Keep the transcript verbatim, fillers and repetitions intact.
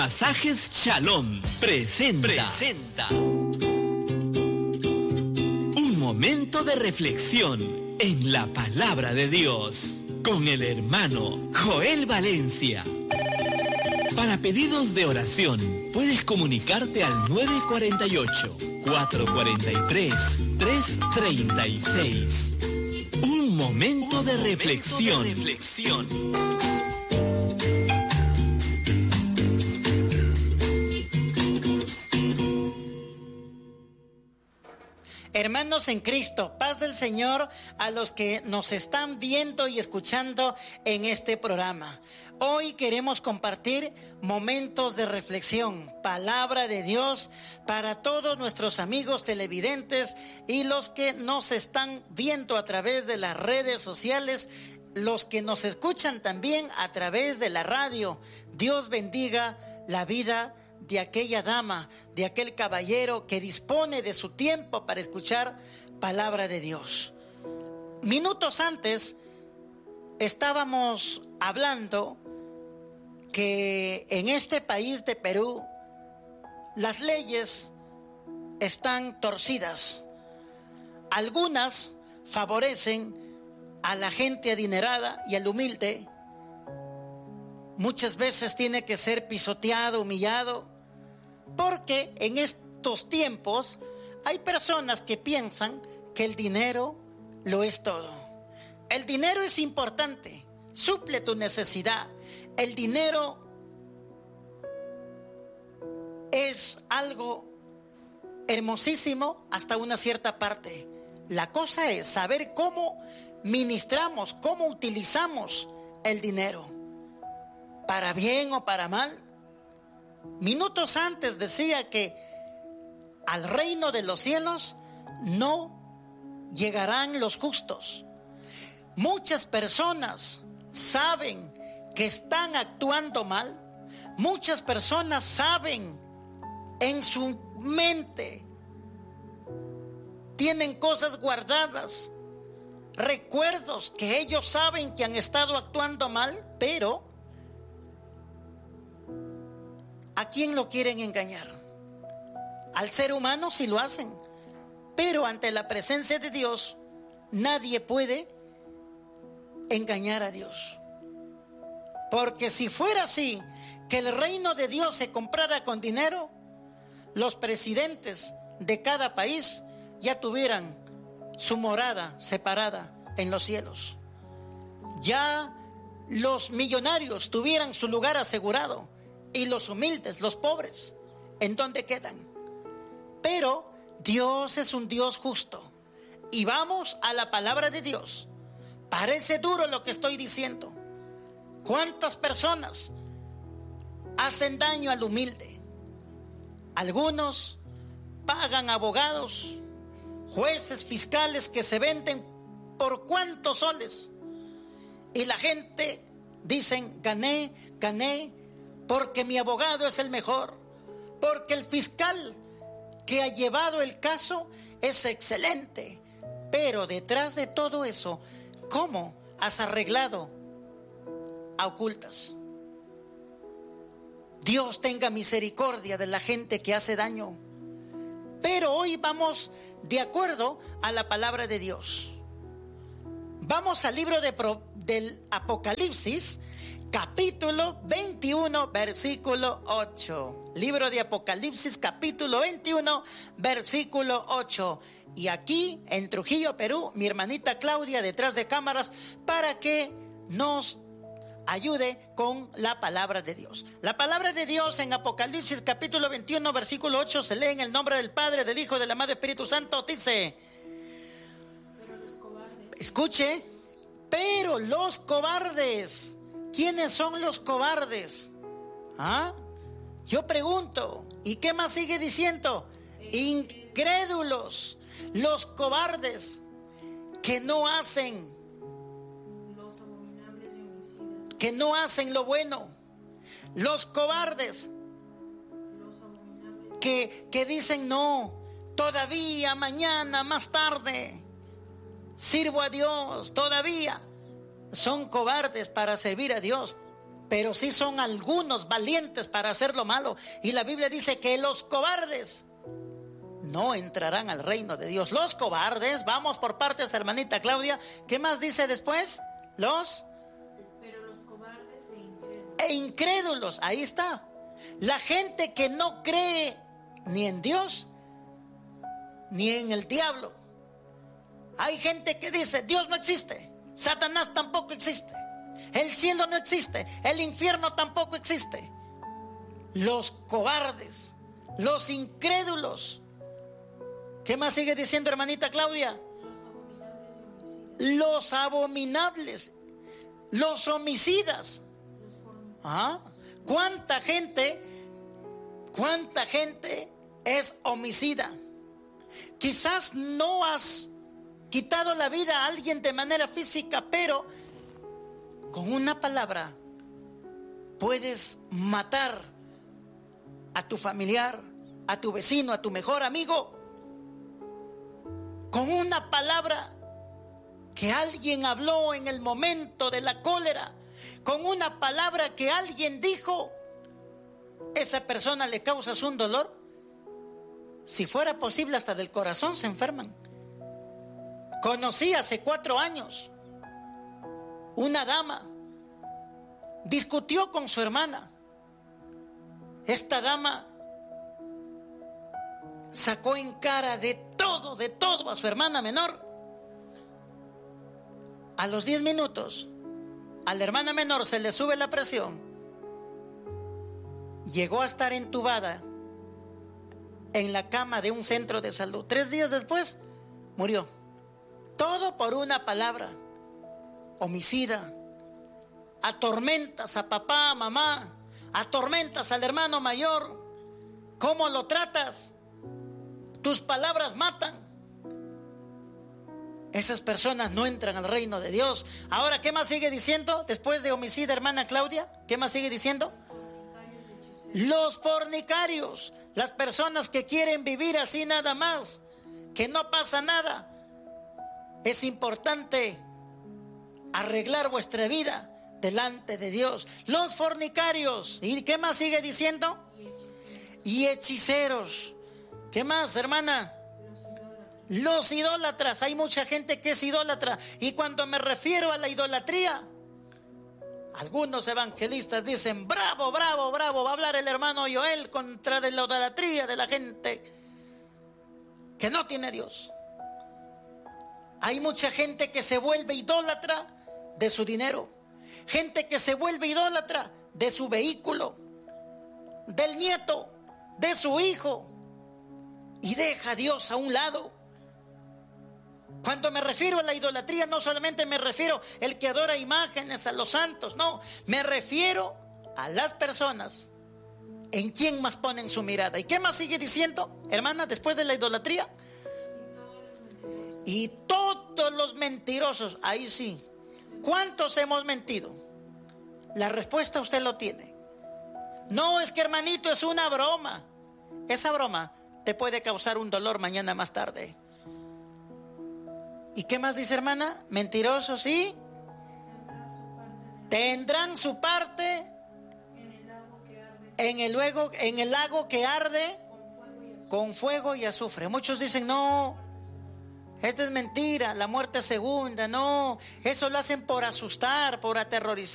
Pasajes Shalom presenta, presenta un momento de reflexión en la palabra de Dios con el hermano Joel Valencia. Para pedidos de oración puedes comunicarte al nueve cuatro ocho, cuatro cuatro tres, tres tres seis. Un momento de reflexión. reflexión. Hermanos en Cristo, paz del Señor a los que nos están viendo y escuchando en este programa. Hoy queremos compartir momentos de reflexión, palabra de Dios para todos nuestros amigos televidentes y los que nos están viendo a través de las redes sociales, los que nos escuchan también a través de la radio. Dios bendiga la vida de aquella dama, de aquel caballero que dispone de su tiempo para escuchar palabra de Dios. Minutos antes estábamos hablando que en este país de Perú las leyes están torcidas. Algunas favorecen a la gente adinerada y al humilde. Muchas veces tiene que ser pisoteado, humillado, porque en estos tiempos hay personas que piensan que el dinero lo es todo. El dinero es importante, suple tu necesidad. El dinero es algo hermosísimo hasta una cierta parte. La cosa es saber cómo ministramos, cómo utilizamos el dinero, para bien o para mal. Minutos antes decía que al reino de los cielos no llegarán los justos. Muchas personas saben que están actuando mal. Muchas personas saben en su mente, tienen cosas guardadas, recuerdos que ellos saben que han estado actuando mal, pero ¿a quién lo quieren engañar? Al ser humano sí lo hacen, pero ante la presencia de Dios nadie puede engañar a Dios. Porque si fuera así, que el reino de Dios se comprara con dinero, los presidentes de cada país ya tuvieran su morada separada en los cielos. Ya los millonarios tuvieran su lugar asegurado. Y los humildes, los pobres, ¿en dónde quedan? Pero Dios es un Dios justo. Y vamos a la palabra de Dios. Parece duro lo que estoy diciendo. ¿Cuántas personas hacen daño al humilde? Algunos pagan abogados, jueces, fiscales que se venden por cuántos soles. Y la gente dicen, gané, gané, porque mi abogado es el mejor, porque el fiscal que ha llevado el caso es excelente. Pero detrás de todo eso, ¿cómo has arreglado a ocultas? Dios tenga misericordia de la gente que hace daño. Pero hoy vamos de acuerdo a la palabra de Dios. Vamos al libro de Pro, del Apocalipsis, capítulo veintiuno, versículo ocho. Libro de Apocalipsis, capítulo veintiuno, versículo ocho. Y aquí, en Trujillo, Perú, mi hermanita Claudia, detrás de cámaras, para que nos ayude con la palabra de Dios. La palabra de Dios en Apocalipsis, capítulo veintiuno, versículo ocho, se lee en el nombre del Padre, del Hijo y del amado Espíritu Santo. Dice, pero los cobardes. Escuche, pero los cobardes. ¿Quiénes son los cobardes? ¿Ah? Yo pregunto, ¿y qué más sigue diciendo? Incrédulos, los cobardes que no hacen, los abominables y homicidas, que no hacen lo bueno, los cobardes, los abominables, que, que dicen no, todavía, mañana, más tarde, sirvo a Dios, todavía. Son cobardes para servir a Dios. pero sí son algunos valientes para hacer lo malo. Y la Biblia dice que los cobardes no entrarán al reino de Dios. Los cobardes, vamos por partes, hermanita Claudia. ¿Qué más dice después? Los... Pero los cobardes e incrédulos. E incrédulos, ahí está. La gente que no cree ni en Dios, ni en el diablo. Hay gente que dice, Dios no existe, Satanás tampoco existe, el cielo no existe, el infierno tampoco existe. Los cobardes, los incrédulos. ¿Qué más sigue diciendo, hermanita Claudia? Los abominables, los homicidas. ¿Ah? ¿Cuánta gente, cuánta gente es homicida? Quizás no has quitado la vida a alguien de manera física, pero con una palabra puedes matar a tu familiar, a tu vecino, a tu mejor amigo. Con una palabra que alguien habló en el momento de la cólera, con una palabra que alguien dijo, esa persona le causas un dolor. Si fuera posible, hasta del corazón se enferman. Conocí hace cuatro años una dama, discutió con su hermana. Esta dama sacó en cara de todo, de todo a su hermana menor. A los diez minutos, a la hermana menor se le sube la presión. Llegó a estar entubada en la cama de un centro de salud. Tres días después, murió. Todo por una palabra. Homicida. Atormentas a papá, a mamá. Atormentas al hermano mayor. ¿Cómo lo tratas? Tus palabras matan. Esas personas no entran al reino de Dios. Ahora, ¿qué más sigue diciendo? Después de homicida, hermana Claudia, ¿qué más sigue diciendo? Los fornicarios, las personas que quieren vivir así nada más, que no pasa nada. Es importante arreglar vuestra vida delante de Dios. Los fornicarios, ¿y qué más sigue diciendo? Y hechiceros. ¿Qué más, hermana? Los idólatras. Hay mucha gente que es idólatra. Y cuando me refiero a la idolatría, algunos evangelistas dicen, bravo, bravo, bravo, va a hablar el hermano Joel contra la idolatría de la gente que no tiene Dios. Hay mucha gente que se vuelve idólatra de su dinero, gente que se vuelve idólatra de su vehículo, del nieto, de su hijo, y deja a Dios a un lado. Cuando me refiero a la idolatría, no solamente me refiero al que adora imágenes, a los santos, no, me refiero a las personas en quien más ponen su mirada. ¿Y qué más sigue diciendo, hermana, después de la idolatría? Y todos los mentirosos, ahí sí. ¿Cuántos hemos mentido? La respuesta usted lo tiene. No, es que, hermanito, es una broma. Esa broma te puede causar un dolor mañana más tarde. ¿Y qué más dice, hermana? Mentirosos, ¿sí? Tendrán su parte en el lago, en el lago que arde con fuego y azufre. Muchos dicen, no, esto es mentira, la muerte segunda, no, eso lo hacen por asustar, por aterrorizar.